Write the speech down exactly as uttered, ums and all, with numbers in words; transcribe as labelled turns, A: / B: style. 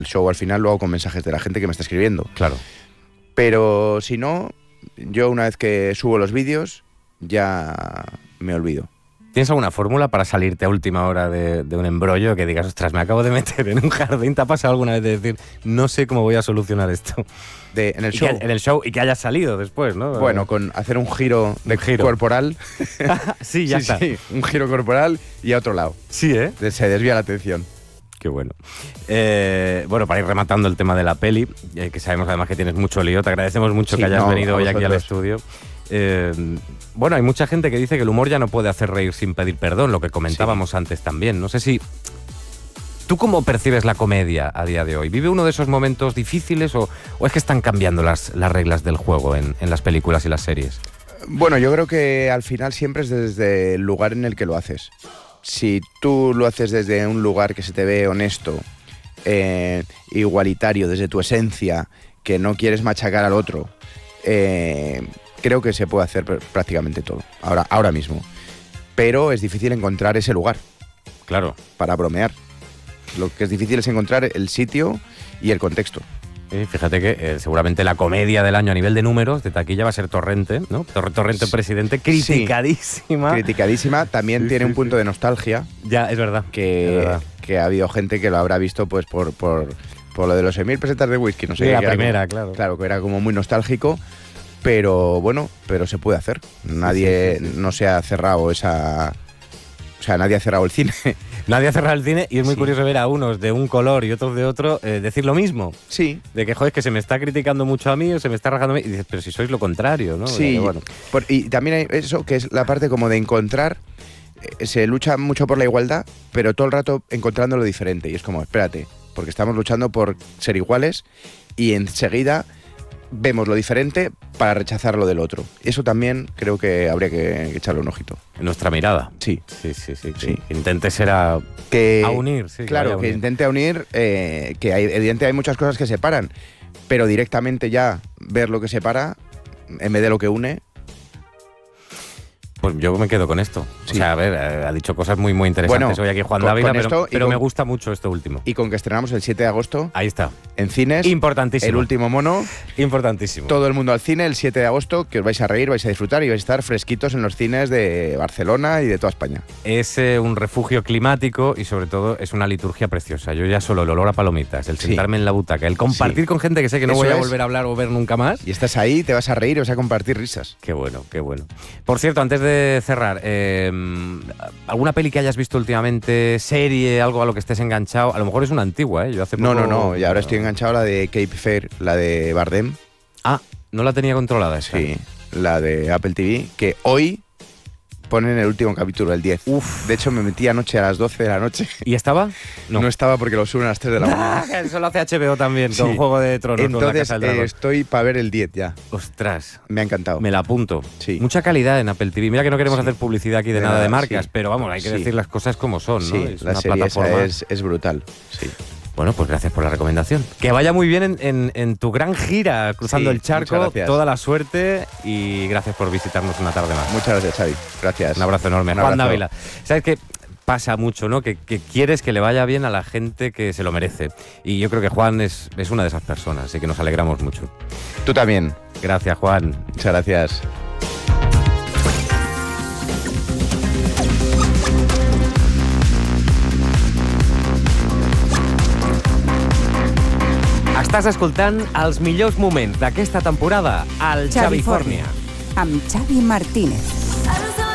A: show al final lo hago con mensajes de la gente que me está escribiendo.
B: Claro.
A: Pero si no, yo una vez que subo los vídeos, ya me olvido.
B: ¿Tienes alguna fórmula para salirte a última hora de, de un embrollo que digas, ostras, me acabo de meter en un jardín? ¿Te ha pasado alguna vez de decir, no sé cómo voy a solucionar esto?
A: De, en el
B: Y
A: show.
B: que, en el show y que hayas salido después, ¿no?
A: Bueno, con hacer un giro de
B: Un giro.
A: corporal.
B: sí, ya
A: sí,
B: está.
A: sí, un giro corporal y a otro lado.
B: Sí, ¿eh?
A: De- Se desvía la atención.
B: Qué bueno. Eh, bueno, para ir rematando el tema de la peli, eh, que sabemos además que tienes mucho lío, te agradecemos mucho
A: Sí,
B: que hayas
A: no,
B: venido
A: a
B: hoy aquí al
A: vosotros.
B: estudio. Eh, bueno, hay mucha gente que dice que el humor ya no puede hacer reír sin pedir perdón, lo que comentábamos antes también. No sé si... ¿Tú cómo percibes la comedia a día de hoy? ¿Vive uno de esos momentos difíciles o, o es que están cambiando las, las reglas del juego en, en las películas y las series?
A: Bueno, yo creo que al final siempre es desde el lugar en el que lo haces. Si tú lo haces desde un lugar que se te ve honesto, eh, igualitario, desde tu esencia, que no quieres machacar al otro, eh, creo que se puede hacer pr- prácticamente todo, ahora, ahora mismo. Pero es difícil encontrar ese lugar
B: Claro.
A: para bromear. Lo que es difícil es encontrar el sitio y el contexto.
B: Eh, fíjate que eh, seguramente la comedia del año a nivel de números, de taquilla, va a ser Torrente, ¿no? Tor- Torrente
A: Sí.
B: Presidente, criticadísima.
A: Criticadísima, también
B: Sí,
A: tiene
B: sí,
A: un punto
B: sí.
A: de nostalgia,
B: Ya, es verdad.
A: que,
B: Es verdad.
A: que ha habido gente que lo habrá visto pues por, por, por lo de los seis mil pesetas de whisky, no sé
B: Sí,
A: qué,
B: la
A: que era
B: primera,
A: como-
B: claro.
A: Claro, que era como muy nostálgico, pero bueno, pero se puede hacer. Nadie
B: sí, sí, sí.
A: no se ha cerrado esa... O sea, nadie ha cerrado el cine.
B: Nadie ha cerrado el cine y es muy
A: Sí.
B: curioso ver a unos de un color y otros de otro eh, decir lo mismo.
A: Sí,
B: De que, joder, que se me está criticando mucho a mí o se me está rajando a mí. Y dices, pero si sois lo contrario, ¿no?
A: sí.
B: Que, bueno.
A: Por- y también hay eso, que es la parte como de encontrar... eh, Se lucha mucho por la igualdad, pero todo el rato encontrando lo diferente. Y es como, espérate, porque estamos luchando por ser iguales y enseguida vemos lo diferente para rechazar lo del otro. Eso también creo que habría que echarle un ojito.
B: En nuestra mirada.
A: Sí.
B: Sí, sí, sí. Que,
A: Sí.
B: que intente ser a,
A: Que,
B: a unir, sí.
A: claro,
B: vaya a
A: que
B: unir.
A: intente unir, eh, que hay, evidentemente hay muchas cosas que separan, pero directamente ya ver lo que separa en vez de lo que une.
B: Pues yo me quedo con esto.
A: Sí.
B: O sea, a ver, eh, ha dicho cosas muy, muy interesantes
A: Bueno,
B: hoy aquí Juan
A: con-
B: Dávila,
A: con
B: pero,
A: esto y
B: pero
A: con-
B: me gusta mucho esto último.
A: Y con que estrenamos el siete de agosto
B: Ahí está.
A: en cines,
B: Importantísimo.
A: el último mono,
B: Importantísimo.
A: todo el mundo al cine el siete de agosto, que os vais a reír, vais a disfrutar y vais a estar fresquitos en los cines de Barcelona y de toda España.
B: Es eh, un refugio climático y sobre todo es una liturgia preciosa. Yo ya solo el olor a palomitas, el
A: Sí.
B: sentarme en la butaca, el compartir
A: Sí.
B: con gente que sé que no
A: Eso
B: voy a
A: es.
B: volver a hablar o ver nunca más.
A: Y estás ahí, te vas a reír y vas a compartir risas.
B: Qué bueno, qué bueno. Por cierto, antes de cerrar, eh, ¿alguna peli que hayas visto últimamente, serie, algo a lo que estés enganchado? A lo mejor es una antigua, ¿eh? Yo hace
A: No,
B: poco-
A: no, no, y ahora estoy enganchado a la de Cape Fear, la de Bardem.
B: Ah, no la tenía controlada esa.
A: Sí, la de Apple T V, que hoy ponen el último capítulo, el diez.
B: Uf.
A: De hecho, me metí anoche a las doce de la noche.
B: ¿Y estaba?
A: No, estaba porque lo suben a las tres de la mañana.
B: Ah, eso lo hace H B O también, con
A: Sí.
B: Juego de Tronos, con la
A: Entonces,
B: Casa del
A: eh,
B: Dragón.
A: estoy para ver el diez ya.
B: Ostras,
A: Me ha encantado.
B: me la apunto.
A: Sí.
B: Mucha calidad en Apple T V. Mira que no queremos
A: Sí.
B: hacer publicidad aquí de,
A: De
B: nada,
A: nada,
B: de marcas,
A: sí.
B: pero vamos, hay que
A: Sí.
B: decir las cosas como son, ¿no?
A: Sí,
B: Es
A: la
B: una
A: serie esa
B: plataforma.
A: es, es brutal. Sí.
B: Bueno, pues gracias por la recomendación. Que vaya muy bien en, en- en tu gran gira cruzando
A: Sí,
B: el charco.
A: muchas gracias.
B: Toda la suerte y gracias por visitarnos una tarde más.
A: Muchas gracias, Xavi. Gracias.
B: Un abrazo enorme.
A: Un
B: Juan
A: abrazo.
B: Dávila. ¿Sabes qué? Pasa mucho, ¿no? Que, que quieres que le vaya bien a la gente que se lo merece. Y yo creo que Juan es, es una de esas personas, así que nos alegramos mucho.
A: Tú también.
B: Gracias, Juan.
A: Muchas gracias.
B: Estàs escoltant els millors moments d'aquesta temporada al
C: Xavi
B: Xavi Fórnia.
C: Amb Xavi Martínez.